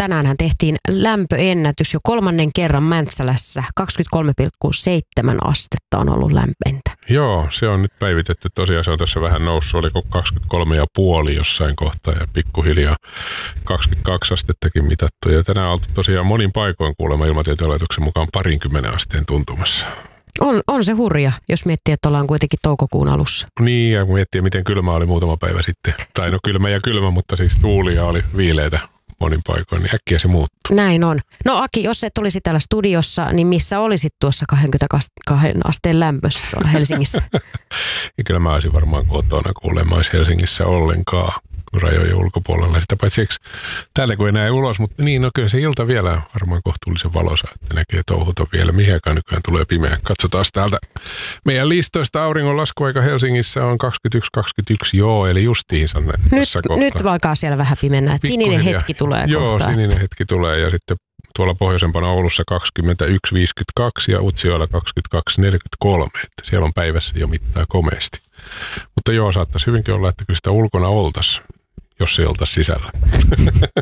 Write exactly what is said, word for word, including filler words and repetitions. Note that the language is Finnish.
tänäänhän tehtiin lämpöennätys jo kolmannen kerran Mäntsälässä. kaksikymmentäkolme pilkku seitsemän astetta on ollut lämpöintä. Joo, se on nyt päivitetty. Tosiaan se on tässä vähän noussut, oliko kaksikymmentäkolme pilkku viisi jossain kohtaa ja pikkuhiljaa kaksikymmentäkaksi astettakin mitattu. Ja tänään on oltu tosiaan monin paikoin kuulemma Ilmatieteen laitoksen mukaan parinkymmenen asteen tuntumassa. On, on se hurja, jos miettii, että ollaan kuitenkin toukokuun alussa. Niin, ja kun miettii, miten kylmä oli muutama päivä sitten. Tai no kylmä ja kylmä, mutta siis tuulia oli viileitä monin paikoin, niin äkkiä se muuttuu. Näin on. No Aki, jos et olisi täällä studiossa, niin missä olisit tuossa kaksikymmentäkaksi asteen lämpössä tuolla Helsingissä? Ja kyllä mä olisin varmaan kotona, kuulemma olisi Helsingissä ollenkaan rajojen ulkopuolella. Sitä paitsi eikö täältä kun ei näe ulos, mutta niin, no kyllä se ilta vielä varmaan kohtuullisen valoisa, että näkee touhuta vielä. Mihinkään nykyään tulee pimeä. Katsotaan täältä meidän listoista auringon laskuaika Helsingissä on kaksikymmentäyksi kaksikymmentäyksi, joo, eli justiinsa nyt, tässä kohtaa. Nyt alkaa siellä vähän pimennä, että sininen hetki tulee joo, kohta. Joo, sininen hetki tulee ja sitten tuolla pohjoisempana Oulussa kaksikymmentäyksi viisikymmentäkaksi ja Utsjoella kaksikymmentäkaksi neljäkymmentäkolme, että siellä on päivässä jo mittaa komeasti. Mutta joo, saattaisi hyvinkin olla, että kyllä sitä ulkona oltaisiin, jos ei oltaisi sisällä.